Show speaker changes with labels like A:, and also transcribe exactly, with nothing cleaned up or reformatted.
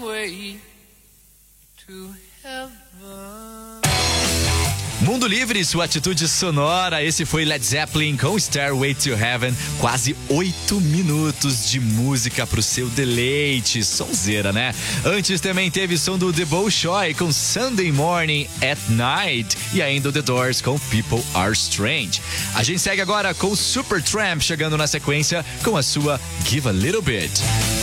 A: Stairway to Heaven.
B: Mundo Livre, sua atitude sonora. Esse foi Led Zeppelin com Stairway to Heaven. Quase oito minutos de música pro seu deleite. Sonzeira, né? Antes também teve som do The Bolshoi com Sunday Morning at Night. E ainda o The Doors com People Are Strange. A gente segue agora com Supertramp chegando na sequência com a sua Give a Little Bit.